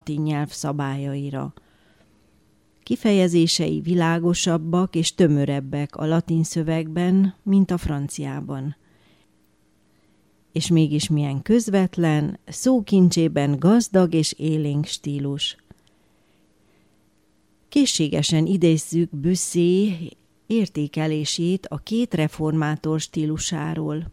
latin nyelv szabályaira. Kifejezései világosabbak és tömörebbek a latin szövegben, mint a franciában. És mégis milyen közvetlen, szókincsében gazdag és élénk stílus. Készségesen idézzük Bussy értékelését a két reformátor stílusáról.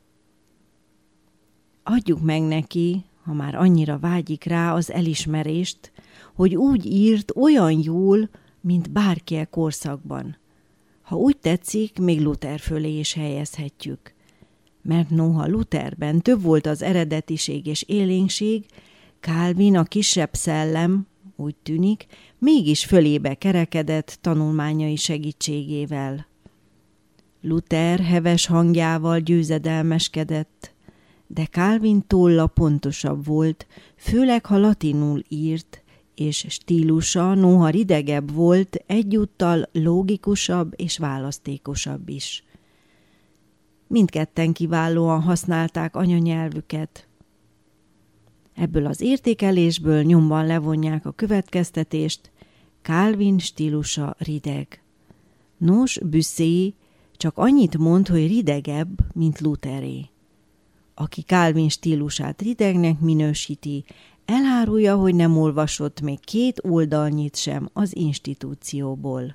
Adjuk meg neki, ha már annyira vágyik rá, az elismerést, hogy úgy írt olyan jól, mint bárki a korszakban. Ha úgy tetszik, még Luther fölé is helyezhetjük. Mert noha Lutherben több volt az eredetiség és élénkség, Calvin a kisebb szellem, úgy tűnik, mégis fölébe kerekedett tanulmányai segítségével. Luther heves hangjával győzedelmeskedett, de Calvin tolla pontosabb volt, főleg ha latinul írt, és stílusa noha ridegebb volt, egyúttal logikusabb és választékosabb is. Mindketten kiválóan használták anyanyelvüket. Ebből az értékelésből nyomban levonják a következtetést, Calvin stílusa rideg. Nos, Bussy csak annyit mond, hogy ridegebb, mint Lutheré. Aki Calvin stílusát ridegnek minősíti, elárulja, hogy nem olvasott még 2 oldalnyit sem az institúcióból.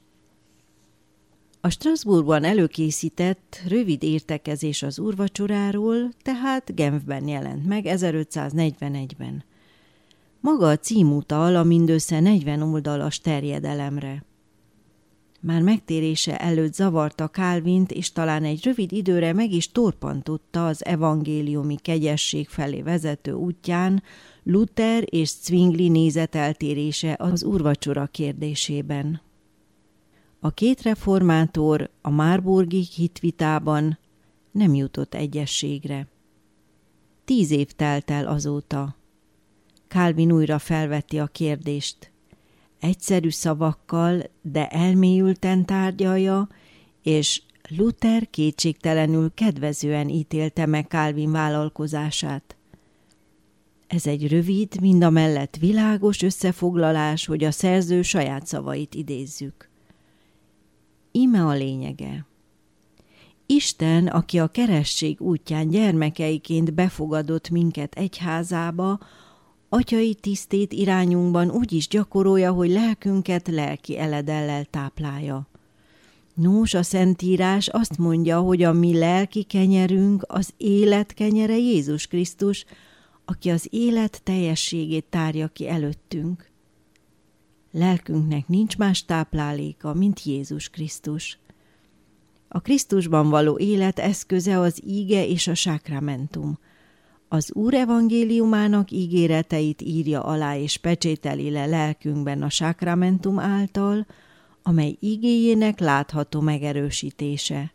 A Strasbourgban előkészített rövid értekezés az úrvacsoráról, tehát Genfben jelent meg 1541-ben. Maga a cím utal a mindössze 40 oldalas terjedelemre. Már megtérése előtt zavarta Calvint, és talán egy rövid időre meg is torpantotta az evangéliumi kegyesség felé vezető útján Luther és Zwingli nézeteltérése az úrvacsora kérdésében. A két reformátor a marburgi hitvitában nem jutott egyességre. 10 év telt el azóta. Calvin újra felveti a kérdést. Egyszerű szavakkal, de elmélyülten tárgyalja, és Luther kétségtelenül kedvezően ítélte meg Calvin vállalkozását. Ez egy rövid, mindamellett világos összefoglalás, hogy a szerző saját szavait idézzük. Íme a lényege. Isten, aki a keresztség útján gyermekeiként befogadott minket egyházába, atyai tisztét irányunkban úgy is gyakorolja, hogy lelkünket lelki eledellel táplálja. Nos, a Szentírás azt mondja, hogy a mi lelki kenyerünk az élet kenyere Jézus Krisztus, aki az élet teljességét tárja ki előttünk. Lelkünknek nincs más tápláléka, mint Jézus Krisztus. A Krisztusban való élet eszköze az íge és a sákramentum. Az Úr evangéliumának ígéreteit írja alá és pecsételi le lelkünkben a sákramentum által, amely ígéjének látható megerősítése.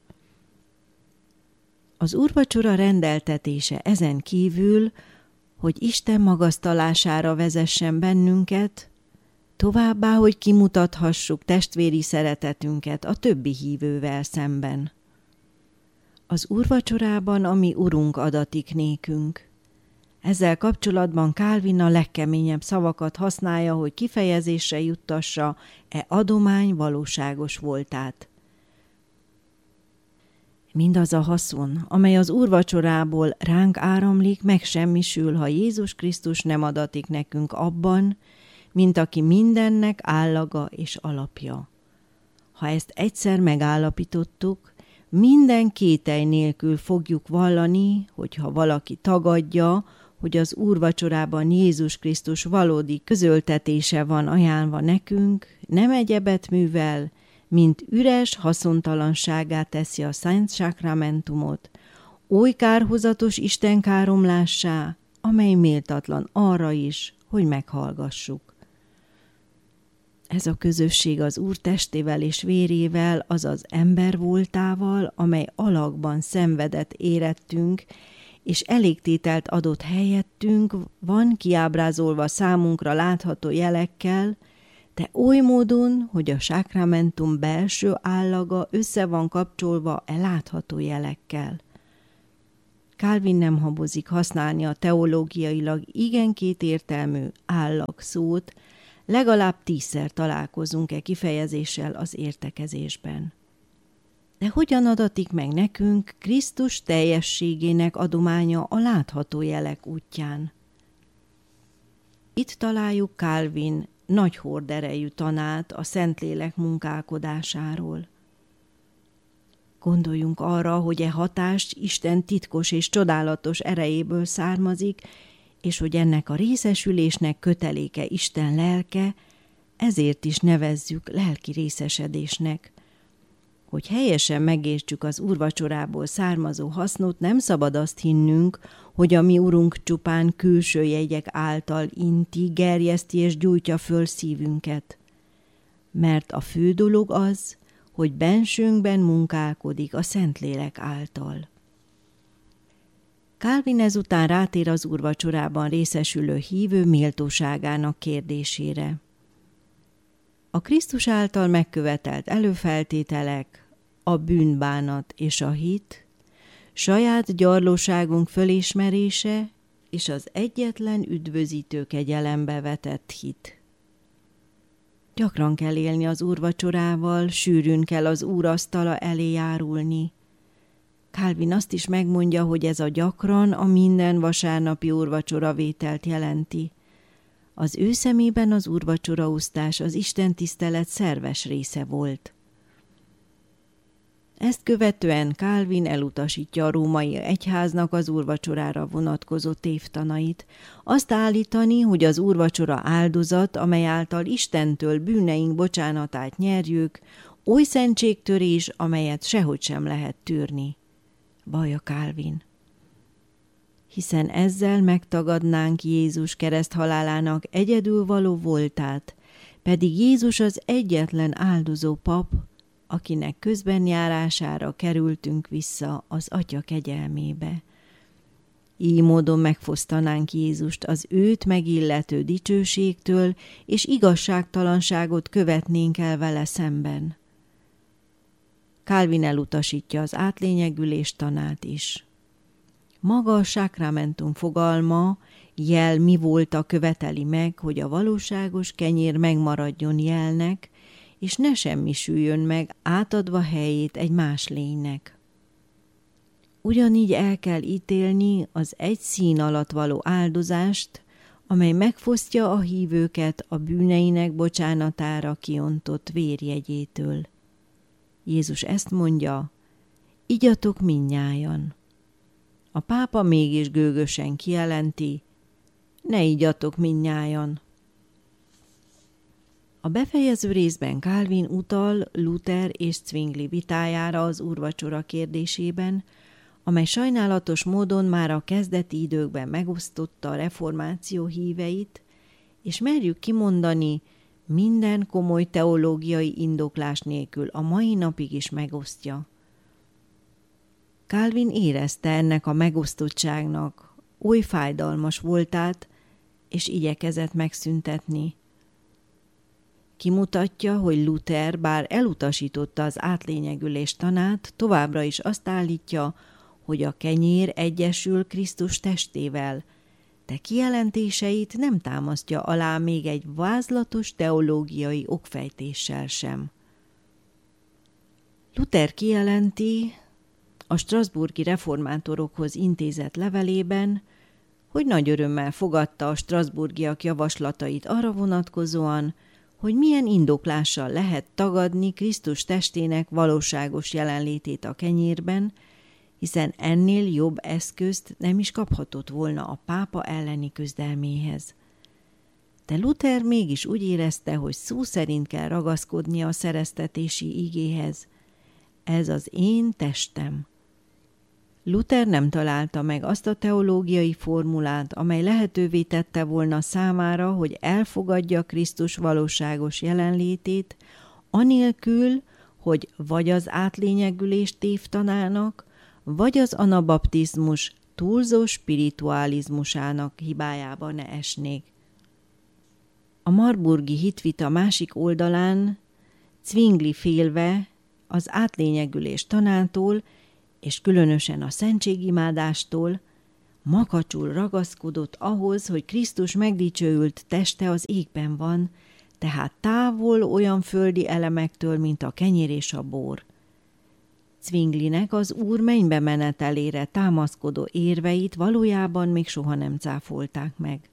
Az úrvacsora rendeltetése ezen kívül, hogy Isten magasztalására vezessen bennünket, továbbá, hogy kimutathassuk testvéri szeretetünket a többi hívővel szemben. Az úrvacsorában a mi Urunk adatik nékünk. Ezzel kapcsolatban Calvin a legkeményebb szavakat használja, hogy kifejezésre juttassa adomány valóságos voltát. Mindaz a haszon, amely az úrvacsorából ránk áramlik, megsemmisül, ha Jézus Krisztus nem adatik nekünk abban, mint aki mindennek állaga és alapja. Ha ezt egyszer megállapítottuk, minden kételj nélkül fogjuk vallani, hogyha valaki tagadja, hogy az úrvacsorában Jézus Krisztus valódi közöltetése van ajánlva nekünk, nem egyebet művel, mint üres haszontalanságát teszi a Szent Sákramentumot, oly kárhozatos istenkáromlássá, amely méltatlan arra is, hogy meghallgassuk. Ez a közösség az Úr testével és vérével, azaz ember voltával, amely alakban szenvedett érettünk, és elégtételt adott helyettünk, van kiábrázolva számunkra látható jelekkel, de oly módon, hogy a sákramentum belső állaga össze van kapcsolva látható jelekkel. Calvin nem habozik használni a teológiailag igen kétértelmű állag szót, legalább 10-szer találkozunk kifejezéssel az értekezésben. De hogyan adatik meg nekünk Krisztus teljességének adománya a látható jelek útján? Itt találjuk Calvin nagy horderejű tanát a Szentlélek munkálkodásáról. Gondoljunk arra, hogy hatás Isten titkos és csodálatos erejéből származik, és hogy ennek a részesülésnek köteléke Isten lelke, ezért is nevezzük lelki részesedésnek. Hogy helyesen megértsük az úrvacsorából származó hasznot, nem szabad azt hinnünk, hogy a mi Urunk csupán külső jegyek által inti, gerjeszti és gyújtja föl szívünket. Mert a fő dolog az, hogy bensőnkben munkálkodik a Szentlélek által. Calvin ezután rátér az úrvacsorában részesülő hívő méltóságának kérdésére. A Krisztus által megkövetelt előfeltételek, a bűnbánat és a hit, saját gyarlóságunk fölismerése és az egyetlen üdvözítő kegyelembe vetett hit. Gyakran kell élni az úrvacsorával, sűrűn kell az úrasztala elé járulni. Calvin azt is megmondja, hogy ez a gyakran a minden vasárnapi úrvacsoravételt jelenti. Az ő szemében az úrvacsoraosztás az istentisztelet szerves része volt. Ezt követően Calvin elutasítja a római egyháznak az úrvacsorára vonatkozó tévtanait, azt állítani, hogy az úrvacsora áldozat, amely által Istentől bűneink bocsánatát nyerjük, oly szentségtörés, amelyet sehogy sem lehet tűrni. Vallja Calvin. Hiszen ezzel megtagadnánk Jézus kereszthalálának egyedülvaló voltát, pedig Jézus az egyetlen áldozó pap, akinek közbenjárására kerültünk vissza az Atya kegyelmébe. Így módon megfosztanánk Jézust az őt megillető dicsőségtől, és igazságtalanságot követnénk el vele szemben. Calvin elutasítja az átlényegülés tanát is. Maga a sákramentum fogalma, jel mi volta követeli meg, hogy a valóságos kenyér megmaradjon jelnek, és ne semmisüljön meg, átadva helyét egy más lénynek. Ugyanígy el kell ítélni az egy szín alatt való áldozást, amely megfosztja a hívőket a bűneinek bocsánatára kiontott vérjegyétől. Jézus ezt mondja, igyatok mindnyájan. A pápa mégis gőgösen kijelenti, ne igyatok mindnyájan. A befejező részben Calvin utal Luther és Zwingli vitájára az úrvacsora kérdésében, amely sajnálatos módon már a kezdeti időkben megosztotta a reformáció híveit, és merjük kimondani, minden komoly teológiai indoklás nélkül a mai napig is megosztja. Calvin érezte ennek a megosztottságnak oly fájdalmas voltát, és igyekezett megszüntetni. Kimutatja, hogy Luther, bár elutasította az átlényegülés tanát, továbbra is azt állítja, hogy a kenyér egyesül Krisztus testével, de kijelentéseit nem támasztja alá még egy vázlatos teológiai okfejtéssel sem. Luther kijelenti a strasbourgi reformátorokhoz intézett levelében, hogy nagy örömmel fogadta a strasbourgiak javaslatait arra vonatkozóan, hogy milyen indoklással lehet tagadni Krisztus testének valóságos jelenlétét a kenyérben, hiszen ennél jobb eszközt nem is kaphatott volna a pápa elleni küzdelméhez. De Luther mégis úgy érezte, hogy szó szerint kell ragaszkodnia a szereztetési igéhez. Ez az én testem. Luther nem találta meg azt a teológiai formulát, amely lehetővé tette volna számára, hogy elfogadja Krisztus valóságos jelenlétét, anélkül, hogy vagy az átlényegülés tévtanának, vagy az anabaptizmus túlzó spiritualizmusának hibájába ne esnék. A marburgi hitvita másik oldalán Zwingli félve az átlényegülés tanától és különösen a szentségimádástól, makacsul ragaszkodott ahhoz, hogy Krisztus megdicsőült teste az égben van, tehát távol olyan földi elemektől, mint a kenyér és a bor. Zwinglinek az Úr mennybe menetelére támaszkodó érveit valójában még soha nem cáfolták meg.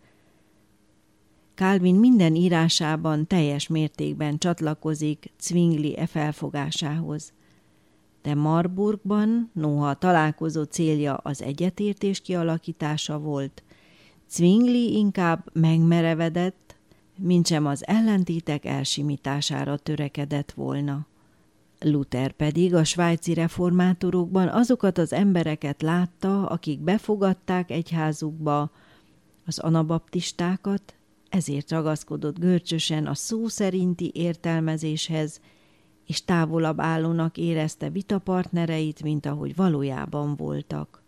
Calvin minden írásában teljes mértékben csatlakozik Zwingli felfogásához. De Marburgban, noha a találkozó célja az egyetértés kialakítása volt, Zwingli inkább megmerevedett, mintsem az ellentétek elsimítására törekedett volna. Luther pedig a svájci reformátorokban azokat az embereket látta, akik befogadták egyházukba az anabaptistákat, ezért ragaszkodott görcsösen a szó szerinti értelmezéshez, és távolabb állónak érezte vitapartnereit, mint ahogy valójában voltak.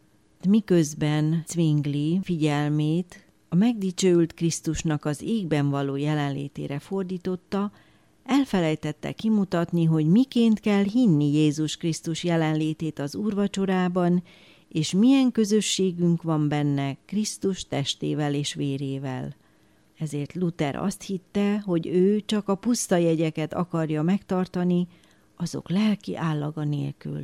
Miközben Zwingli figyelmét a megdicsőült Krisztusnak az égben való jelenlétére fordította, elfelejtette kimutatni, hogy miként kell hinni Jézus Krisztus jelenlétét az úrvacsorában, és milyen közösségünk van benne Krisztus testével és vérével. Ezért Luther azt hitte, hogy ő csak a puszta jegyeket akarja megtartani, azok lelki állaga nélkül.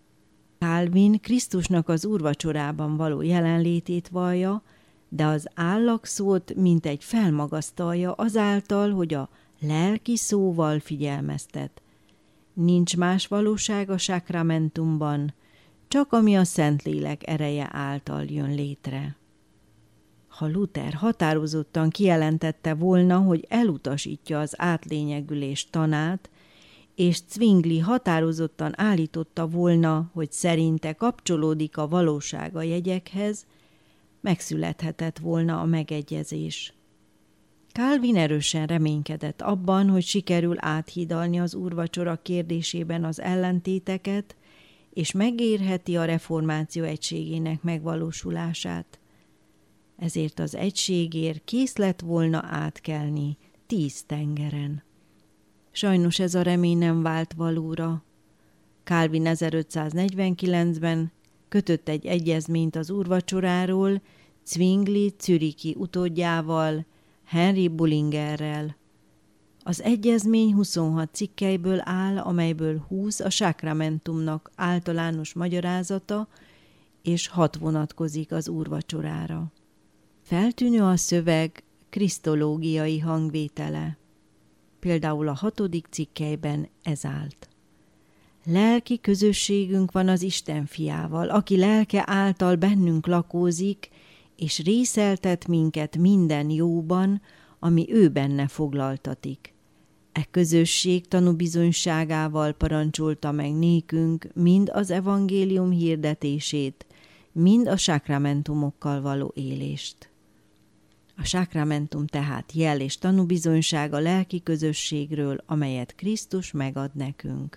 Calvin Krisztusnak az úrvacsorában való jelenlétét vallja, de az állag szót mintegy felmagasztalja azáltal, hogy a lelki szóval figyelmeztet. Nincs más valóság a sakramentumban, csak ami a Szentlélek ereje által jön létre. Ha Luther határozottan kijelentette volna, hogy elutasítja az átlényegülés tanát, és Zwingli határozottan állította volna, hogy szerinte kapcsolódik a valóság a jegyekhez, megszülethetett volna a megegyezés. Calvin erősen reménykedett abban, hogy sikerül áthidalni az úrvacsora kérdésében az ellentéteket, és megérheti a reformáció egységének megvalósulását. Ezért az egységért kész lett volna átkelni 10 tengeren. Sajnos ez a remény nem vált valóra. Calvin 1549-ben kötött egy egyezményt az úrvacsoráról Zwingli zürichi utódjával, Henry Bullingerrel. Az egyezmény 26 cikkeiből áll, amelyből 20 a sakramentumnak általános magyarázata, és 6 vonatkozik az úrvacsorára. Feltűnő a szöveg krisztológiai hangvétele. Például a 6. cikkelyben ez állt. Lelki közösségünk van az Isten fiával, aki lelke által bennünk lakózik, és részeltet minket minden jóban, ami ő benne foglaltatik. E közösség tanúbizonyságával parancsolta meg nékünk mind az evangélium hirdetését, mind a sakramentumokkal való élést. A sakramentum tehát jel és tanúbizonyság a lelki közösségről, amelyet Krisztus megad nekünk.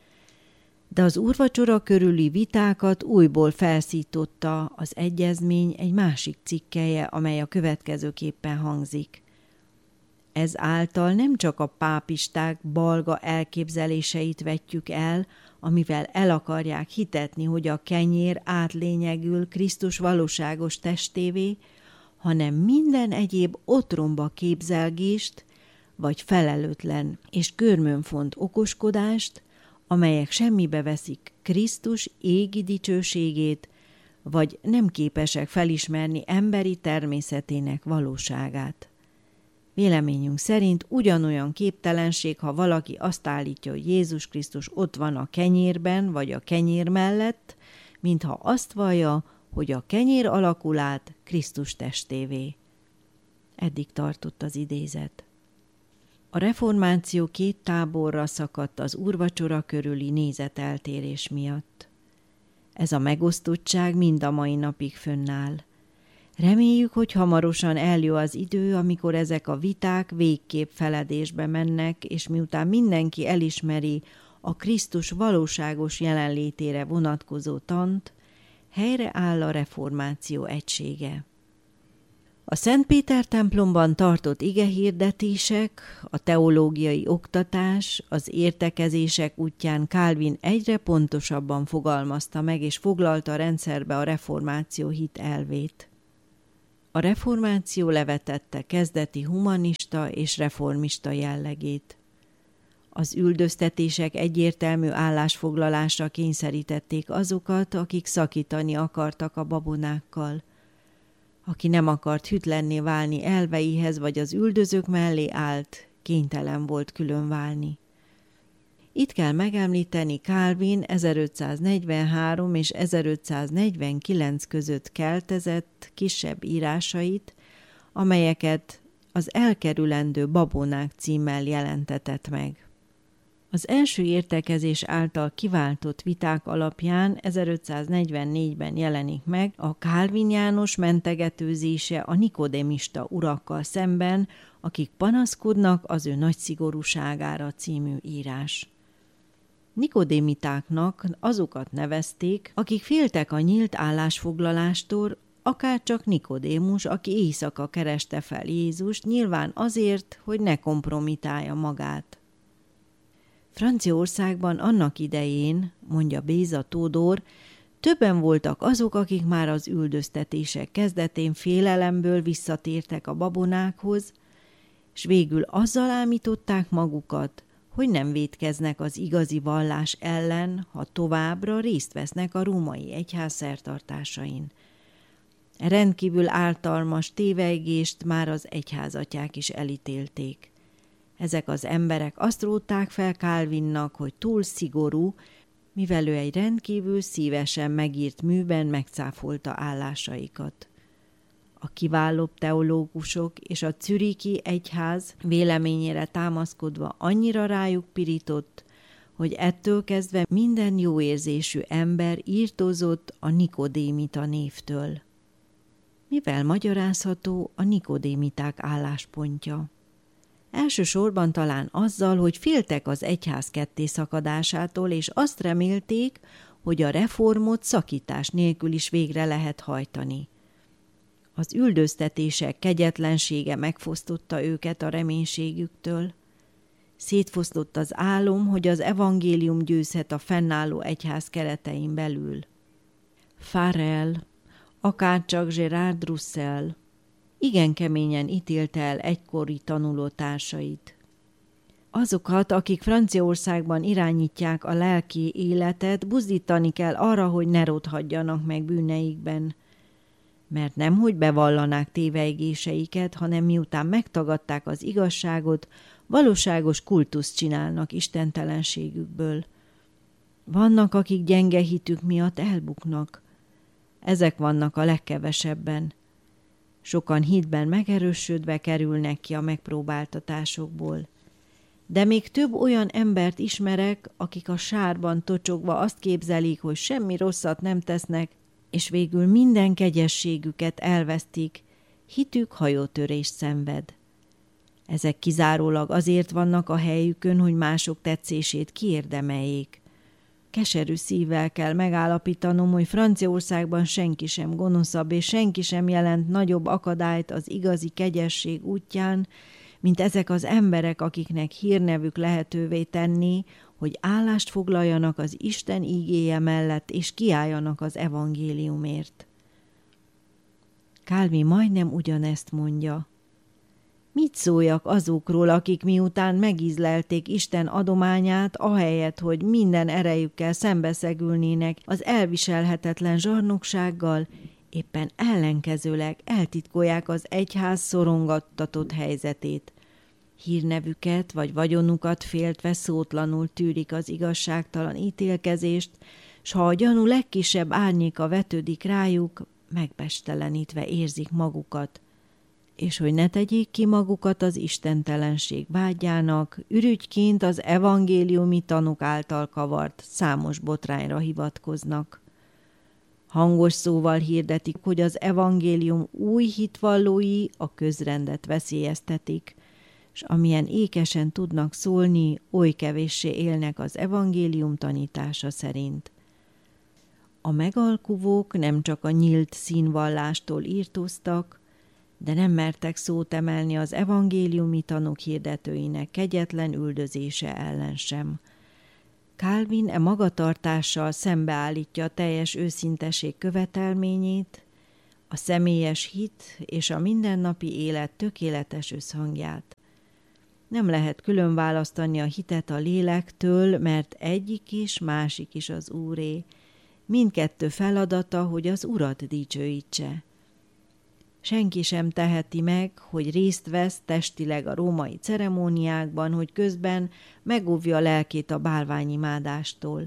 De az úrvacsora körüli vitákat újból felszította az egyezmény egy másik cikkelye, amely a következőképpen hangzik. Ez által nem csak a pápisták balga elképzeléseit vetjük el, amivel el akarják hitetni, hogy a kenyér átlényegül Krisztus valóságos testévé, hanem minden egyéb otromba képzelgést, vagy felelőtlen és körmönfont okoskodást, amelyek semmibe veszik Krisztus égi dicsőségét, vagy nem képesek felismerni emberi természetének valóságát. Véleményünk szerint ugyanolyan képtelenség, ha valaki azt állítja, hogy Jézus Krisztus ott van a kenyérben, vagy a kenyér mellett, mintha azt vallja, hogy a kenyér alakul át Krisztus testévé. Eddig tartott az idézet. A reformáció 2 táborra szakadt az úrvacsora körüli nézeteltérés miatt. Ez a megosztottság mind a mai napig fönnáll. Reméljük, hogy hamarosan eljön az idő, amikor ezek a viták végképp feledésbe mennek, és miután mindenki elismeri a Krisztus valóságos jelenlétére vonatkozó tant, helyre áll a reformáció egysége. A Szent Péter templomban tartott igehirdetések, a teológiai oktatás, az értekezések útján Calvin egyre pontosabban fogalmazta meg és foglalta rendszerbe a reformáció hit elvét. A reformáció levetette kezdeti humanista és reformista jellegét. Az üldöztetések egyértelmű állásfoglalásra kényszerítették azokat, akik szakítani akartak a babonákkal. Aki nem akart hűtlenné válni elveihez, vagy az üldözők mellé állt, kénytelen volt különválni. Itt kell megemlíteni Calvin 1543 és 1549 között keltezett kisebb írásait, amelyeket az Elkerülendő babonák címmel jelentetett meg. Az első értekezés által kiváltott viták alapján 1544-ben jelenik meg a Calvin János mentegetőzése a nikodémista urakkal szemben, akik panaszkodnak az ő nagy szigorúságára című írás. Nikodémitáknak azokat nevezték, akik féltek a nyílt állásfoglalástól, akárcsak Nikodémus, aki éjszaka kereste fel Jézust, nyilván azért, hogy ne kompromitálja magát. Franciaországban annak idején, mondja Béza Tódor, többen voltak azok, akik már az üldöztetések kezdetén félelemből visszatértek a babonákhoz, és végül azzal ámították magukat, hogy nem vétkeznek az igazi vallás ellen, ha továbbra részt vesznek a római egyház szertartásain. Rendkívül ártalmas tévejgést már az egyházatyák is elítélték. Ezek az emberek azt rótták fel Calvinnak, hogy túl szigorú, mivel ő egy rendkívül szívesen megírt műben megcáfolta állásaikat. A kiválóbb teológusok és a zürichi egyház véleményére támaszkodva annyira rájuk pirított, hogy ettől kezdve minden jóérzésű ember írtózott a nikodémita névtől. Mivel magyarázható a nikodémiták álláspontja? Elsősorban talán azzal, hogy féltek az egyház kettészakadásától, és azt remélték, hogy a reformot szakítás nélkül is végre lehet hajtani. Az üldöztetések kegyetlensége megfosztotta őket a reménységüktől. Szétfosztott az álom, hogy az evangélium győzhet a fennálló egyház keretein belül. Farel, akárcsak Gérard Roussel igen keményen ítélte el egykori tanulótársait. Azokat, akik Franciaországban irányítják a lelki életet, buzdítani kell arra, hogy ne rothadjanak meg bűneikben. Mert nemhogy bevallanák tévejgéseiket, hanem miután megtagadták az igazságot, valóságos kultuszt csinálnak istentelenségükből. Vannak, akik gyenge hitük miatt elbuknak. Ezek vannak a legkevesebben. Sokan hitben megerősödve kerülnek ki a megpróbáltatásokból. De még több olyan embert ismerek, akik a sárban tocsogva azt képzelik, hogy semmi rosszat nem tesznek, és végül minden kegyességüket elvesztik, hitük hajótörést szenved. Ezek kizárólag azért vannak a helyükön, hogy mások tetszését kiérdemeljék. Keserű szívvel kell megállapítanom, hogy Franciaországban senki sem gonoszabb, és senki sem jelent nagyobb akadályt az igazi kegyesség útján, mint ezek az emberek, akiknek hírnevük lehetővé tenni, hogy állást foglaljanak az Isten ígéje mellett, és kiálljanak az evangéliumért. Calvin majdnem ugyanezt mondja. Mit szóljak azokról, akik miután megízlelték Isten adományát, ahelyett, hogy minden erejükkel szembeszegülnének az elviselhetetlen zsarnoksággal, éppen ellenkezőleg eltitkolják az egyház szorongattatott helyzetét. Hírnevüket vagy vagyonukat féltve szótlanul tűrik az igazságtalan ítélkezést, s ha a gyanú legkisebb árnyéka vetődik rájuk, megpestelenítve érzik magukat, és hogy ne tegyék ki magukat az istentelenség vágyának, ürügyként az evangéliumi tanúk által kavart számos botrányra hivatkoznak. Hangos szóval hirdetik, hogy az evangélium új hitvallói a közrendet veszélyeztetik, s amilyen ékesen tudnak szólni, oly kevéssé élnek az evangélium tanítása szerint. A megalkuvók nem csak a nyílt színvallástól írtóztak, de nem mertek szót emelni az evangéliumi tanok hirdetőinek kegyetlen üldözése ellen sem. Calvin e magatartással szembeállítja a teljes őszinteség követelményét, a személyes hit és a mindennapi élet tökéletes összhangját. Nem lehet külön választani a hitet a lélektől, mert egyik is, másik is az Úré. Mindkettő feladata, hogy az Urat dicsőítse. Senki sem teheti meg, hogy részt vesz testileg a római ceremóniákban, hogy közben megóvja a lelkét a bálványimádástól.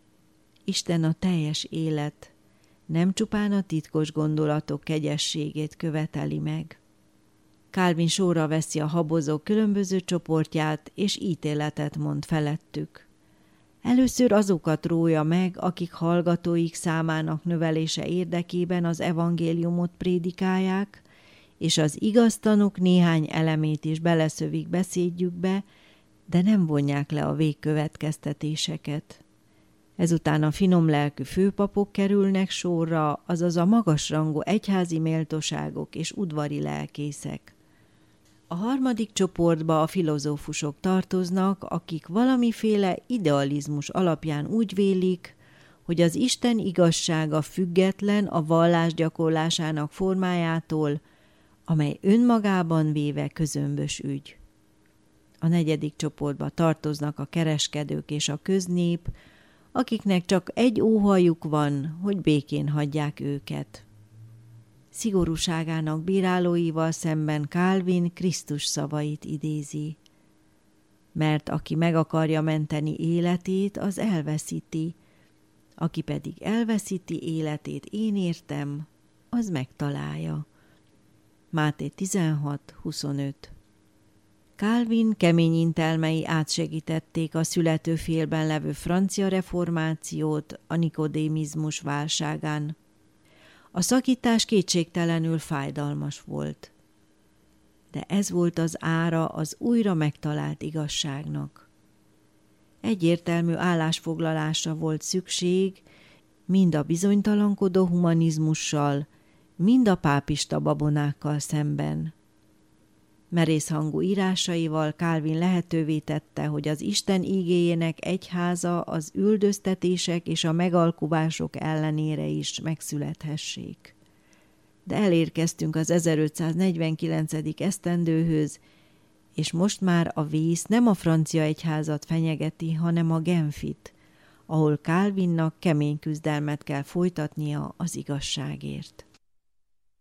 Isten a teljes élet, nem csupán a titkos gondolatok kegyességét követeli meg. Calvin sorra veszi a habozók különböző csoportját, és ítéletet mond felettük. Először azokat rója meg, akik hallgatóik számának növelése érdekében az evangéliumot prédikálják, és az igaztanok néhány elemét is beleszövik beszédjükbe, de nem vonják le a végkövetkeztetéseket. Ezután a finomlelkű főpapok kerülnek sorra, azaz a magasrangú egyházi méltóságok és udvari lelkészek. A harmadik csoportba a filozófusok tartoznak, akik valamiféle idealizmus alapján úgy vélik, hogy az Isten igazsága független a vallás gyakorlásának formájától, amely önmagában véve közömbös ügy. A negyedik csoportba tartoznak a kereskedők és a köznép, akiknek csak egy óhajuk van, hogy békén hagyják őket. Szigorúságának bírálóival szemben Calvin Krisztus szavait idézi. Mert aki meg akarja menteni életét, az elveszíti, aki pedig elveszíti életét én értem, az megtalálja. Máté 16:25. Calvin kemény intelmei átsegítették a születőfélben levő francia reformációt a nikodémizmus válságán. A szakítás kétségtelenül fájdalmas volt, de ez volt az ára az újra megtalált igazságnak. Egyértelmű állásfoglalásra volt szükség, mind a bizonytalankodó humanizmussal, mind a pápista babonákkal szemben. Merészhangú írásaival Calvin lehetővé tette, hogy az Isten ígéjének egyháza az üldöztetések és a megalkuvások ellenére is megszülethessék. De elérkeztünk az 1549. esztendőhöz, és most már a vész nem a francia egyházat fenyegeti, hanem a Genfit, ahol Calvinnak kemény küzdelmet kell folytatnia az igazságért.